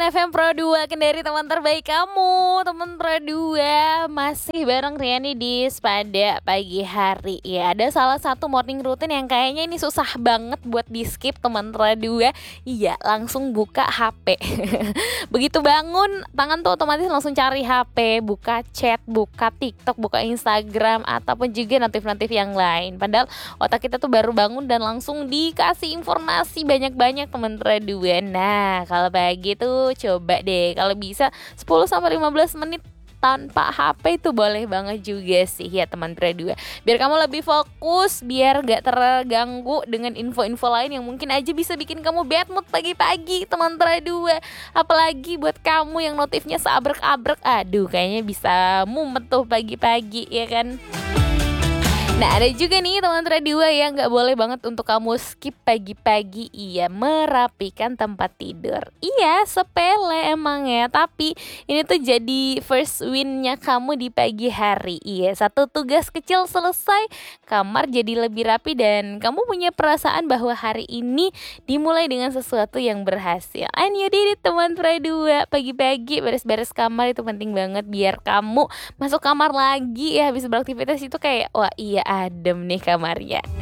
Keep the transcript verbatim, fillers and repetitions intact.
F M Pro dua, Kendari teman terbaik kamu. Teman Pro dua masih bareng Riani di Spada pagi hari. Ya, ada salah satu morning routine yang kayaknya ini susah banget buat di skip teman Pro dua. Iya, langsung buka H P. Begitu bangun, tangan tuh otomatis langsung cari H P, buka chat, buka TikTok, buka Instagram, ataupun juga notif-notif yang lain. Padahal otak kita tuh baru bangun dan langsung dikasih informasi banyak-banyak teman Pro dua. Nah, kalau pagi tuh coba deh kalau bisa sepuluh sampai lima belas menit tanpa H P itu boleh banget juga sih ya teman Pro dua. Biar kamu lebih fokus, biar gak terganggu dengan info-info lain yang mungkin aja bisa bikin kamu bad mood pagi-pagi teman Pro dua. Apalagi buat kamu yang notifnya seabrek-abrek, aduh kayaknya bisa mumet tuh pagi-pagi ya kan. Nah, ada juga nih teman dua yang gak boleh banget untuk kamu skip pagi-pagi. Iya, merapikan tempat tidur. Iya, sepele emang ya, tapi ini tuh jadi first win-nya kamu di pagi hari. Iya, satu tugas kecil selesai, kamar jadi lebih rapi dan kamu punya perasaan bahwa hari ini dimulai dengan sesuatu yang berhasil. And you did it teman dua. Pagi-pagi beres-beres kamar itu penting banget biar kamu masuk kamar lagi ya habis beraktivitas itu kayak wah iya adem nih kamarnya.